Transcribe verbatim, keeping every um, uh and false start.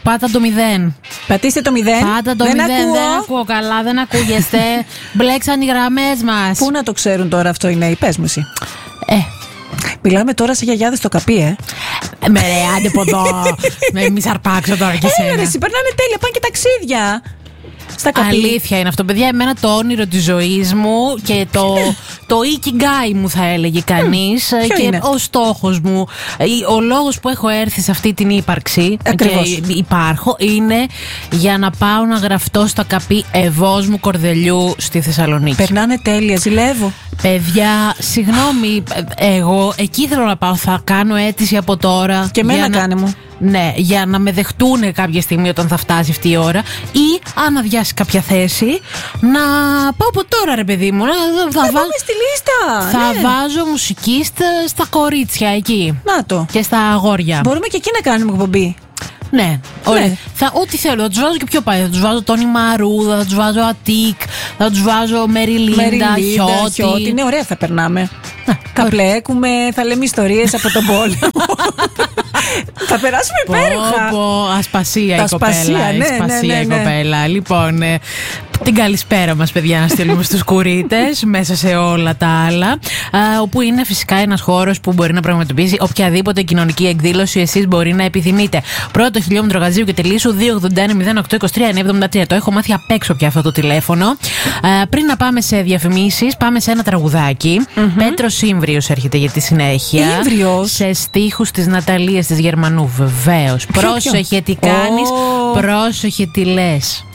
πάτα το μηδέν. Πατήστε το μηδέν. Πάτα το δεν μηδέν. Ακούω. Δεν ακούω καλά, δεν ακούγεστε. Μπλέξαν οι γραμμές μας. Πού να το ξέρουν τώρα αυτό οι νέοι, πες μου εσύ. Ε. Μιλάμε τώρα σε γιαγιάδες στο καπί, ε. Με ρε, άντε από εδώ. Με μη σαρπάξω τώρα και Ε, σένα. ρε, εσύ περνάνε τέλεια, πάνε και ταξίδια. Στα καπί. Αλήθεια είναι αυτό, παιδιά. Εμένα το όνειρο της ζωής μου και το, το ikigai μου, θα έλεγε κανείς, και είναι? ο στόχος μου, ο λόγος που έχω έρθει σε αυτή την ύπαρξη. Ακριβώς. Και υπάρχω είναι για να πάω να γραφτώ στα καπί Ευός μου Κορδελιού στη Θεσσαλονίκη. Περνάνε τέλεια, ζηλεύω. Παιδιά, συγγνώμη, εγώ εκεί θέλω να πάω. Θα κάνω αίτηση από τώρα. Και εμένα για κάνε μου. Ναι, για να με δεχτούν κάποια στιγμή όταν θα φτάσει αυτή η ώρα. Ή αν αδειάσει κάποια θέση, να πάω από τώρα, ρε παιδί μου. Να, θα Θα βά... πάμε στη λίστα. θα ναι. βάζω μουσική στα, στα κορίτσια εκεί. Να το. Και στα αγόρια. Μπορούμε και εκεί να κάνουμε εκπομπή. Ναι, ωραία. Ναι. Θα, ό,τι θέλω, θα του βάζω και πιο παλιά. Θα του βάζω Τόνι Μαρούδα, θα του βάζω Αττικ, θα του βάζω Μεριλίντα, Χιώτη. Χιώτη. Ναι, ωραία θα περνάμε. Θα πλέκουμε, θα λέμε ιστορίες από τον πόλεμο. Θα περάσουμε υπέροχα. Πω, πω, ασπασία η Τα κοπέλα. ασπασία, ναι, ασπασία ναι, ναι, η ναι. κοπέλα. Λοιπόν, ε, την καλησπέρα μας, παιδιά, να στείλουμε στους κουρίτες μέσα σε όλα τα άλλα. Α, όπου είναι φυσικά ένας χώρος που μπορεί να πραγματοποιήσει οποιαδήποτε κοινωνική εκδήλωση εσείς μπορεί να επιθυμείτε. Πρώτο χιλιόμετρο Γαζίου και Τελείσου δύο ογδόντα ένα μηδέν οκτώ είκοσι τρία εννιακόσια εβδομήντα τρία. Το έχω μάθει απ' έξω πια αυτό το τηλέφωνο. Α, πριν να πάμε σε διαφημίσεις, πάμε σε ένα τραγουδάκι. Mm-hmm. Πέτρος Ήμβριος έρχεται για τη συνέχεια. Ήμβριος. Σε στίχους της Ναταλίας της Γερμανού, βεβαίως. Πρόσεχε τι κάνεις, Oh. πρόσεχε τι λες.